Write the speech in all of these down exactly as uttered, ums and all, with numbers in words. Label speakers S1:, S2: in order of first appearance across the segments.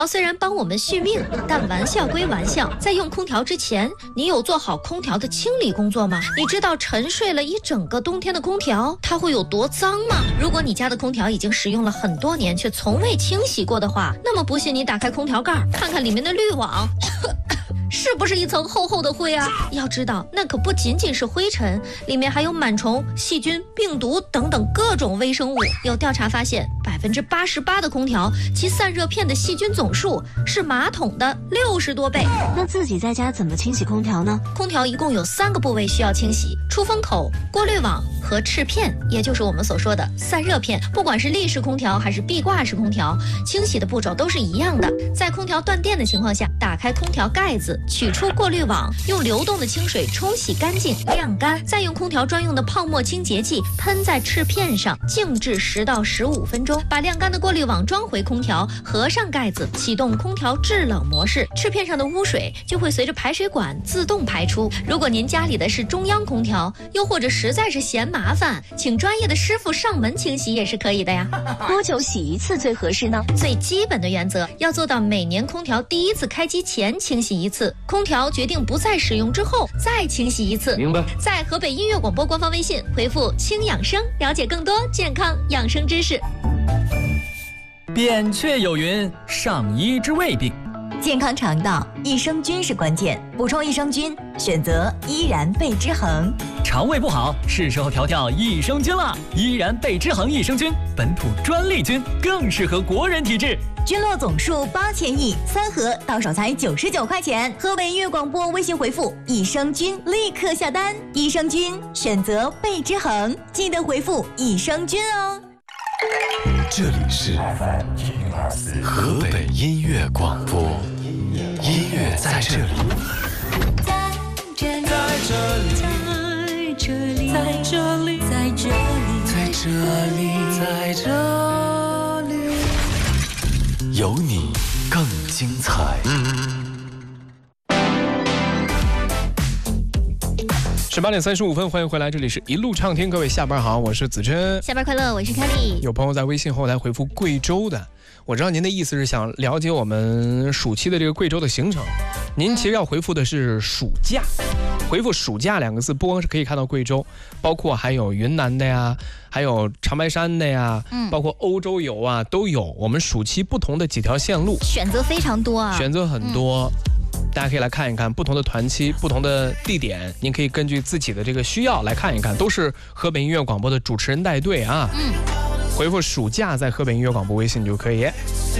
S1: 虽然帮我们续命，但玩笑归玩笑，在用空调之前，你有做好空调的清理工作吗？你知道沉睡了一整个冬天的空调，它会有多脏吗？如果你家的空调已经使用了很多年，却从未清洗过的话，那么不信你打开空调盖，看看里面的滤网。是不是一层厚厚的灰啊？要知道，那可不仅仅是灰尘，里面还有螨虫、细菌、病毒等等各种微生物。有调查发现，百分之八十八的空调其散热片的细菌总数是马桶的六十多倍。
S2: 那自己在家怎么清洗空调呢？
S1: 空调一共有三个部位需要清洗：出风口、过滤网和翅片，也就是我们所说的散热片。不管是立式空调还是壁挂式空调，清洗的步骤都是一样的。在空调断电的情况下，打开空调盖子，取出过滤网，用流动的清水冲洗干净，晾干，再用空调专用的泡沫清洁剂喷在翅片上，静置十到十五分钟，把晾干的过滤网装回空调，合上盖子，启动空调制冷模式，翅片上的污水就会随着排水管自动排出。如果您家里的是中央空调，又或者实在是嫌麻烦，请专业的师傅上门清洗也是可以的呀。
S2: 多久洗一次最合适呢？
S1: 最基本的原则要做到每年空调第一次开机前清洗一次，空调决定不再使用之后再清洗一次。
S3: 明白。
S1: 在河北音乐广播官方微信回复轻养生，了解更多健康养生知识。
S4: 扁鹊有云，上医之未病。
S5: 健康肠道，益生菌是关键，补充益生菌，选择依然贝之恒。
S4: 肠胃不好，是时候调调益生菌了。依然贝之恒益生菌，本土专利菌，更适合国人体质。
S5: 菌落总数八千亿，三盒到手才九十九块钱。河北音乐广播微信回复益生菌，立刻下单。益生菌选择贝之恒，记得回复益生菌哦。
S6: 这里是河北音乐广播，音乐在这里，
S7: 在这里，在这里，在这里，在这里，
S6: 在这里，在这里，有你更精彩。
S8: 十八点三十五分，欢迎回来，这里是一路畅听，各位下班好，我是子琛。
S1: 下班快乐，我是凯莉。
S8: 有朋友在微信后台回复贵州的，我知道您的意思是想了解我们暑期的这个贵州的行程，您其实要回复的是暑假，回复暑假两个字，不光是可以看到贵州，包括还有云南的呀，还有长白山的呀，嗯，包括欧洲游啊都有，我们暑期不同的几条线路，
S1: 选择非常多啊，
S8: 选择很多。嗯，大家可以来看一看不同的团期、不同的地点，您可以根据自己的这个需要来看一看，都是河北音乐广播的主持人带队啊。嗯，回复暑假在河北音乐广播微信就可以。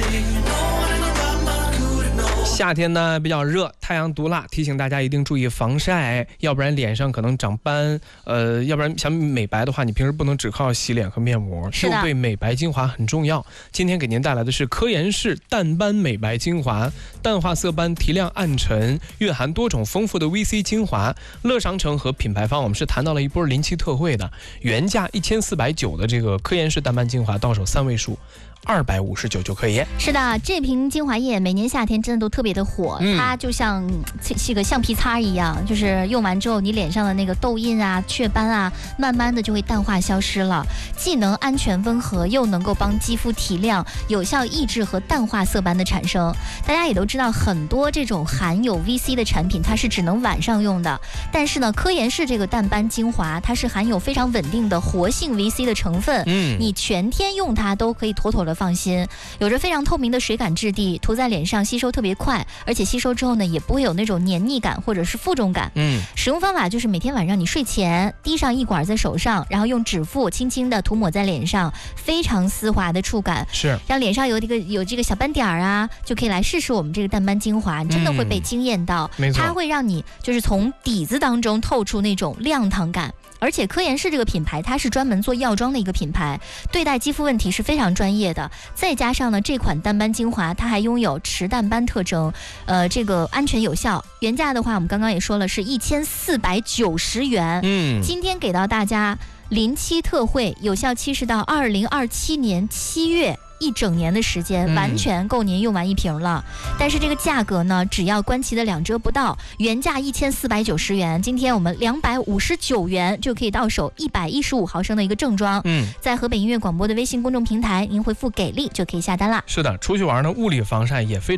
S8: 夏天呢比较热，太阳毒辣，提醒大家一定注意防晒，要不然脸上可能长斑。呃，要不然想美白的话，你平时不能只靠洗脸和面膜，就对美白精华很重要。今天给您带来的是科颜氏淡斑美白精华，淡化色斑，提亮暗沉，蕴含多种丰富的 V C 精华。乐商城和品牌方我们是谈到了一波临期特惠的，原价一千四百九的这个科颜氏淡斑精华，到手三位数。二百五十九就可以。
S1: 是的，这瓶精华液每年夏天真的都特别的火，嗯、它就像是个橡皮擦一样，就是用完之后你脸上的那个痘印啊、雀斑啊，慢慢的就会淡化消失了，既能安全温和，又能够帮肌肤提亮，有效抑制和淡化色斑的产生。大家也都知道，很多这种含有 V C 的产品，它是只能晚上用的，但是呢，科颜氏这个淡斑精华，它是含有非常稳定的活性 V C 的成分，嗯，你全天用它都可以妥妥的放心，有着非常透明的水感质地，涂在脸上吸收特别快，而且吸收之后呢，也不会有那种黏腻感或者是负重感。嗯，使用方法就是每天晚上你睡前滴上一管在手上，然后用指腹轻轻的涂抹在脸上，非常丝滑的触感，
S8: 是
S1: 让脸上有这个有这个小斑点啊，就可以来试试我们这个淡斑精华，真的会被惊艳到。嗯、它会让你就是从底子当中透出那种亮堂感。而且科颜氏这个品牌，它是专门做药妆的一个品牌，对待肌肤问题是非常专业的。再加上呢，这款淡斑精华它还拥有持淡斑特征，呃，这个安全有效。原价的话，我们刚刚也说了是一千四百九十元，嗯，今天给到大家临期特惠，有效期是到二零二七年七月。一整年的时间，完全够您用完一瓶了。嗯、但是这个价格呢，只要官旗的两折不到，原价一千四百九十元，今天我们两百五十九元就可以到手一百一十五毫升的一个正装。嗯，在河北音乐广播的微信公众平台，您回复给力就可以下单啦。
S8: 是的，出去玩呢，物理防晒也非常。